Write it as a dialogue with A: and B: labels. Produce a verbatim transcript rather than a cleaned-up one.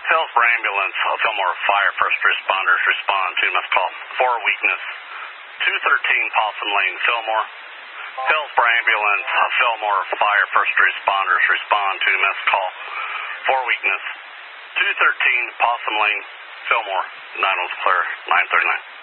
A: Hillsborough Ambulance, uh, Fillmore Fire First Responders respond to missed call. For weakness, two thirteen Possum Lane, Fillmore. Hillsborough Ambulance, uh, Fillmore Fire First Responders respond to missed call. For weakness, two thirteen Possum Lane, Fillmore. nine was clear, nine thirty-nine.